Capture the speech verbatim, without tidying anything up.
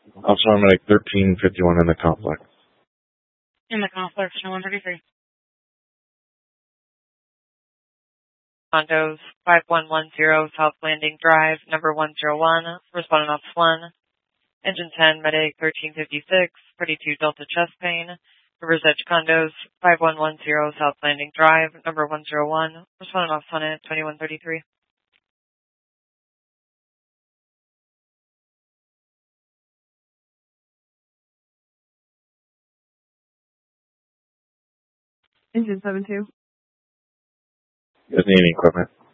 Also, I'm like thirteen fifty-one in the complex. In the complex, no one thirty-three. Condos, five one one zero South Landing Drive, number one zero one, responding off one. Engine ten, Medic thirteen fifty-six, thirty-two Delta chest pain. Rivers Edge Condos, five one one zero South Landing Drive, number one zero one, responding off Sonnet twenty-one thirty-three. Engine seven two. Doesn't need any equipment.